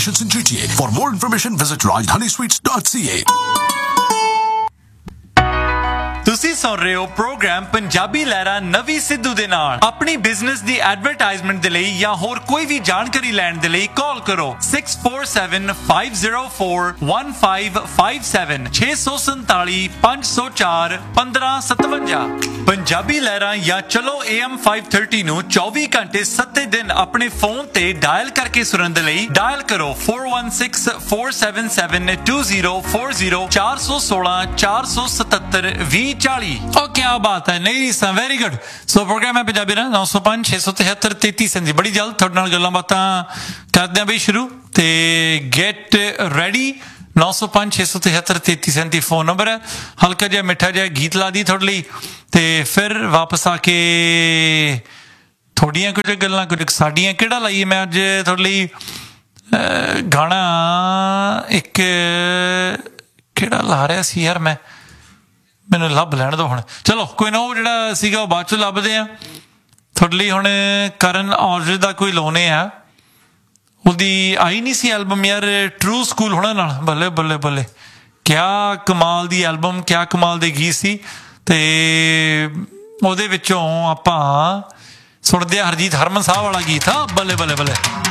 in GTA. For more information, visit rajdanisweets.ca. ਤੁਸੀਂ ਸੁਣ ਰਹੇ ਹੋ ਪ੍ਰੋਗਰਾਮ ਪੰਜਾਬੀ ਲਹਿਰਾ ਨਵੀਂ ਸਿੱਧੂ ਦੇ ਨਾਲ। ਆਪਣੀ ਬਿਜ਼ਨਸ ਦੀ ਐਡਵਰਟਾਈਜ਼ਮੈਂਟ ਦੇ ਲਈ ਜਾਂ ਹੋਰ ਕੋਈ ਵੀ ਜਾਣਕਾਰੀ ਲੈਣ ਦੇ ਲਈ ਕਾਲ ਕਰੋ 6475041557 647-504-1557। ਪੰਜਾਬੀ ਲਹਿਰਾ ਜਾਂ ਚਲੋ AM 530 ਨੂੰ 24 ਘੰਟੇ 7 ਦਿਨ ਆਪਣੇ ਫੋਨ ਤੇ ਡਾਇਲ ਕਰਕੇ ਸੁਣਨ ਦੇ ਲਈ ਡਾਇਲ ਕਰੋ 4164772040 416-477-2040। क्या बात है, नहीं रीसा, वेरी गुड। सो प्रोग्राम है पंजाबी ना 905 673 33 बड़ी जल्द थोड़े नाल गल्लां बातां करदे बई शुरू ते गेट रेडी 905 673 33 फोन नंबर है। हल्का जिहा मिठा जिहा गीत ला दी थोड़े लिए ते फिर वापस आके थोड़ियां कुछ गल्लां कुछ साडियां किहड़ा लाइए। मैं अज थोड़े लिए गाना एक किहड़ा ला रहा सी यार, ਮੈਨੂੰ ਲੱਭ ਲੈਣ ਦੋ ਹੁਣ। ਚਲੋ ਕੋਈ ਨਾ, ਉਹ ਜਿਹੜਾ ਸੀਗਾ ਉਹ ਬਾਅਦ ਚੋਂ ਲੱਭਦੇ ਆ। ਤੁਹਾਡੇ ਲਈ ਹੁਣ ਕਰਨ ਔਜਲੇ ਦਾ ਕੋਈ ਲਾਉਣੇ ਆ। ਉਹਦੀ ਆਈ ਨਹੀਂ ਸੀ ਐਲਬਮ ਯਾਰ, ਟਰੂ ਸਕੂਲ ਹੋਣਾ ਨਾਲ। ਬੱਲੇ ਬੱਲੇ ਬੱਲੇ, ਕਿਆ ਕਮਾਲ ਦੀ ਐਲਬਮ, ਕਿਆ ਕਮਾਲ ਦੇ ਗੀਤ ਸੀ। ਤੇ ਉਹਦੇ ਵਿੱਚੋਂ ਆਪਾਂ ਸੁਣਦੇ ਆ ਹਰਜੀਤ ਹਰਮਨ ਸਾਹਿਬ ਵਾਲਾ ਗੀਤ ਆ, ਬੱਲੇ ਬੱਲੇ ਬੱਲੇ।